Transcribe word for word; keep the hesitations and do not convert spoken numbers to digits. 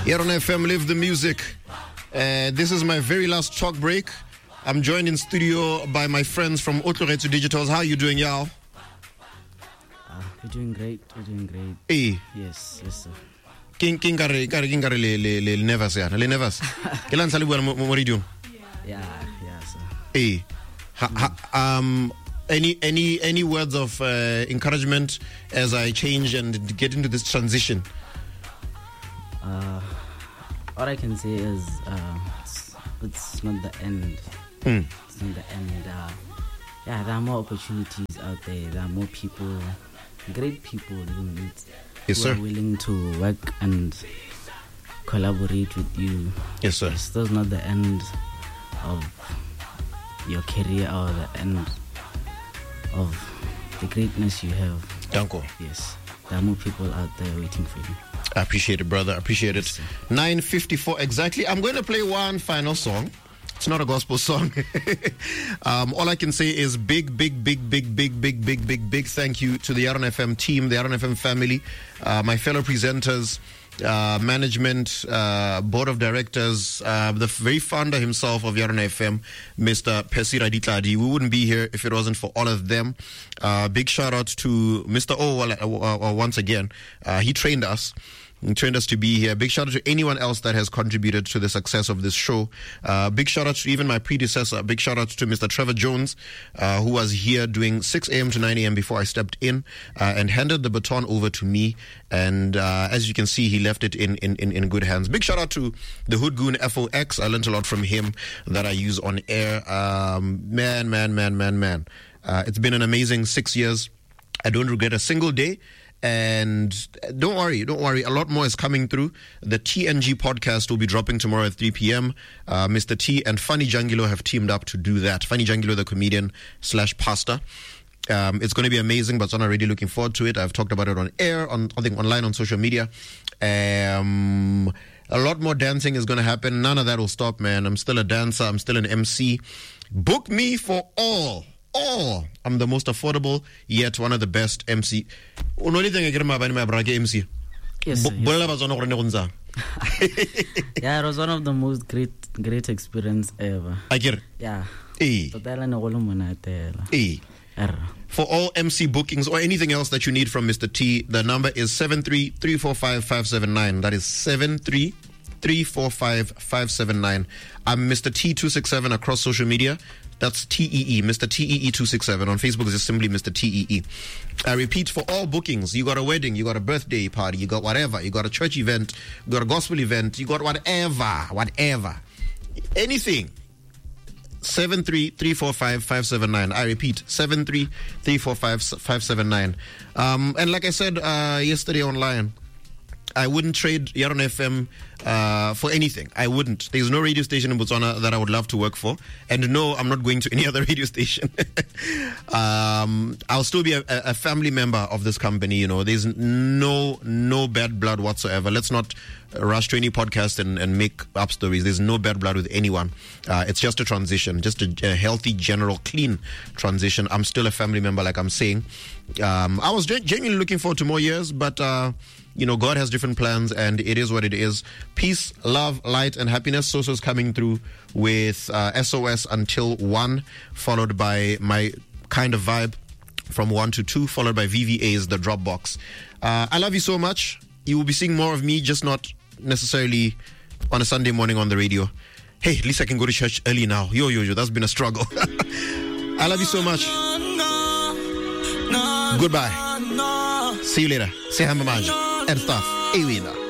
Here on F M, Live the Music. Uh, this is my very last talk break. I'm joined in studio by my friends from Otloretsu Digitals. How are you doing, y'all? Uh, we're doing great. We're doing great. Hey. Yes, yes, sir. King King Kare Kare King Kare le le le Nevas ya le Nevas. Kelan sali buana mo ri do. Yeah, yeah, sir. Hey. Ha, ha, um any any any words of uh, encouragement as I change and get into this transition? Uh, all I can say is uh, it's, it's not the end. Mm. It's not the end. Uh, yeah, there are more opportunities out there. There are more people, great people who, need, yes, who sir. are willing to work and collaborate with you. Yes, sir. It's still not the end of your career or the end of the greatness you have. Danko. Yes, there are more people out there waiting for you. I appreciate it, brother. I appreciate it. Yes, nine fifty-four exactly. I'm going to play one final song. It's not a gospel song. um, all I can say is big, big, big, big, big, big, big, big, big thank you to the R N F M team, the R N F M family, uh, my fellow presenters, uh, management, uh, board of directors, uh, the very founder himself of R N F M, Mister Percy Raditladi. We wouldn't be here if it wasn't for all of them. Uh, big shout out to Mister O uh, uh, once again. Uh, he trained us. He trained us to be here. Big shout out to anyone else that has contributed to the success of this show. Uh, big shout out to even my predecessor. Big shout out to Mister Trevor Jones, uh, who was here doing six a.m. to nine a.m. before I stepped in uh, and handed the baton over to me. And uh, as you can see, he left it in, in, in, in good hands. Big shout out to the Hood Goon F O X. I learned a lot from him that I use on air. Um, man, man, man, man, man. Uh, it's been an amazing six years. I don't regret a single day. And don't worry, don't worry. A lot more is coming through. The T N G podcast will be dropping tomorrow at three p.m. Uh, Mister T and Funny Jangilo have teamed up to do that. Funny Jangilo, the comedian slash pastor. Um, it's going to be amazing, but I'm already looking forward to it. I've talked about it on air, on I think online on social media. Um, a lot more dancing is going to happen. None of that will stop, man. I'm still a dancer. I'm still an M C. Book me for all. Oh, I'm the most affordable, yet one of the best M C. M C. Yes, sir, yes. Yeah, it was one of the most great great experience ever. I get it. Yeah. Hey. Hey. For all M C bookings or anything else that you need from Mister T, the number is seven three three four five five seven nine. That is seven three three four five five seven nine. I'm Mister T two six seven across social media. That's T E E, Mister T E E two six seven. On Facebook, it's just simply Mister T E E. I repeat, for all bookings, you got a wedding, you got a birthday party, you got whatever, you got a church event, you got a gospel event, you got whatever, whatever, anything. seven three three four five five seven nine. I repeat, seven three three four five five seven nine. Um, and like I said uh, yesterday online, I wouldn't trade R N F M uh, for anything. I wouldn't. There's no radio station in Botswana that I would love to work for. And no, I'm not going to any other radio station. um, I'll still be a, a family member of this company. You know, there's no no bad blood whatsoever. Let's not rush to any podcast and, and make up stories. There's no bad blood with anyone. Uh, it's just a transition, just a, a healthy, general, clean transition. I'm still a family member, like I'm saying. Um, I was gen- genuinely looking forward to more years, but... Uh, You know, God has different plans, and it is what it is. Peace, love, light, and happiness. Soso's coming through with uh, S O S until one, followed by My Kind of Vibe from one to two, followed by V V A's The Dropbox. Uh, I love you so much. You will be seeing more of me, just not necessarily on a Sunday morning on the radio. Hey, at least I can go to church early now. Yo, yo, yo, that's been a struggle. I love you so much. Goodbye. See you later. Say hi, Mama. And stuff. Ewina.